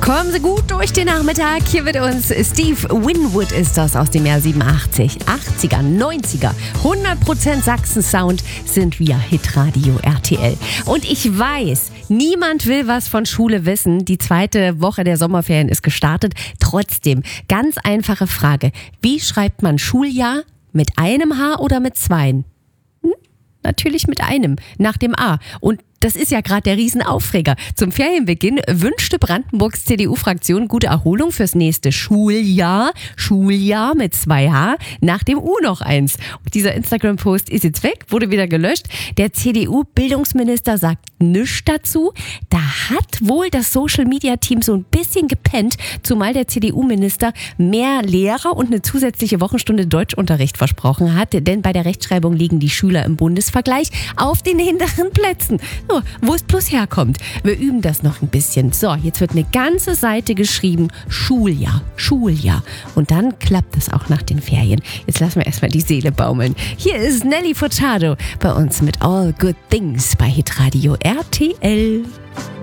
Kommen Sie gut durch den Nachmittag. Hier wird uns Steve Winwood ist das aus dem Jahr 87. 80er, 90er, 100% Sachsen-Sound sind wir Hitradio RTL. Und ich weiß, niemand will was von Schule wissen. Die zweite Woche der Sommerferien ist gestartet. Trotzdem, ganz einfache Frage. Wie schreibt man Schuljahr? Mit einem H oder mit zweien? Natürlich mit einem, nach dem A. Und das ist ja gerade der Riesenaufreger. Zum Ferienbeginn wünschte Brandenburgs CDU-Fraktion gute Erholung fürs nächste Schuljahr. Schuljahr mit 2H, nach dem U noch eins. Und dieser Instagram-Post ist jetzt weg, wurde wieder gelöscht. Der CDU-Bildungsminister sagt nichts dazu. Da hat wohl das Social-Media-Team so ein bisschen gepennt, zumal der CDU-Minister mehr Lehrer und eine zusätzliche Wochenstunde Deutschunterricht versprochen hat. Denn bei der Rechtschreibung liegen die Schüler im Bundesvergleich auf den hinteren Plätzen. So, wo es plus herkommt. Wir üben das noch ein bisschen. So, jetzt wird eine ganze Seite geschrieben. Schuljahr, Schuljahr. Und dann klappt das auch nach den Ferien. Jetzt lassen wir erstmal die Seele baumeln. Hier ist Nelly Furtado bei uns mit All Good Things bei Hitradio RTL.